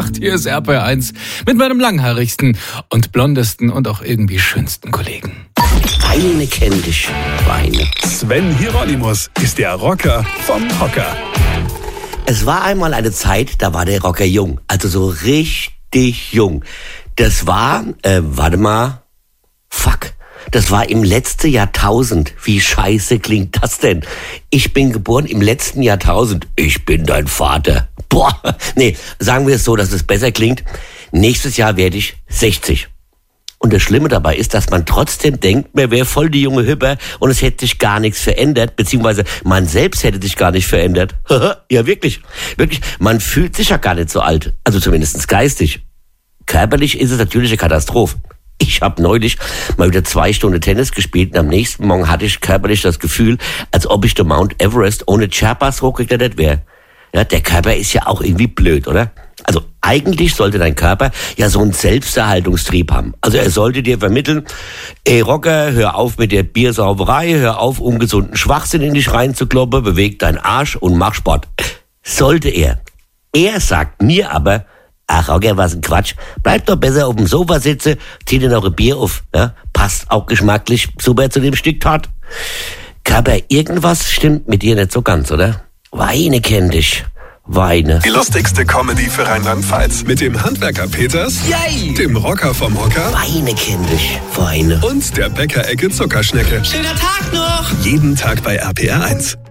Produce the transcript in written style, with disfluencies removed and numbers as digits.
8, hier ist RPR1 mit meinem langhaarigsten und blondesten und auch irgendwie schönsten Kollegen. Weine kenn dich, Weine. Sven Hieronymus ist der Rocker vom Hocker. Es war einmal eine Zeit, da war der Rocker jung, also so richtig jung. Das war, das war im letzten Jahrtausend. Wie scheiße klingt das denn? Ich bin geboren im letzten Jahrtausend. Ich bin dein Vater. Boah, nee, sagen wir es so, dass es besser klingt. Nächstes Jahr werde ich 60. Und das Schlimme dabei ist, dass man trotzdem denkt, man wäre voll die junge Hüpper und es hätte sich gar nichts verändert, beziehungsweise man selbst hätte sich gar nicht verändert. Ja, wirklich. Wirklich, man fühlt sich ja gar nicht so alt. Also zumindest geistig. Körperlich ist es natürlich eine Katastrophe. Ich habe neulich mal wieder 2 Stunden Tennis gespielt und am nächsten Morgen hatte ich körperlich das Gefühl, als ob ich den Mount Everest ohne Sherpas hochgeklettert wäre. Ja, der Körper ist ja auch irgendwie blöd, oder? Also eigentlich sollte dein Körper ja so einen Selbsterhaltungstrieb haben. Also er sollte dir vermitteln, ey Rocker, hör auf mit der Biersauberei, hör auf, ungesunden Schwachsinn in dich reinzukloppen, beweg deinen Arsch und mach Sport. Sollte er. Er sagt mir aber, ach Rocker, was ein Quatsch, bleib doch besser auf dem Sofa sitzen, zieh dir noch ein Bier auf, ja? Passt auch geschmacklich super zu dem Stück Tart. Körper, irgendwas stimmt mit dir nicht so ganz, oder? Weine kenn dich. Weine. Die lustigste Comedy für Rheinland-Pfalz. Mit dem Handwerker Peters, Yay! dem Rocker vom Hocker Weine kenn dich. Weine. und der Bäckerecke Zuckerschnecke. Schöner Tag noch! Jeden Tag bei RPR1.